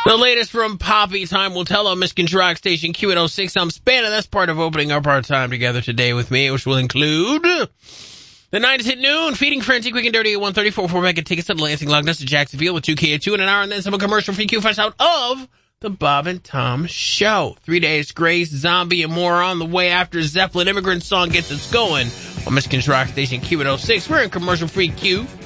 The latest from Poppy Time will tell on Michigan's rock station Q806. I'm Spanner. That's part of opening up our time together today with me, which will include the 9 to hit noon, Feeding Frenzy, Quick and Dirty at 1:34 for mega tickets to the Lansing, Logness to Jacksonville with 2K at 2 in an hour, and then some commercial free Q fresh out of the Bob and Tom Show. 3 Days Grace, Zombie, and more on the way after Zeppelin Immigrant Song gets us going on Michigan's rock station Q806. We're in commercial free Q.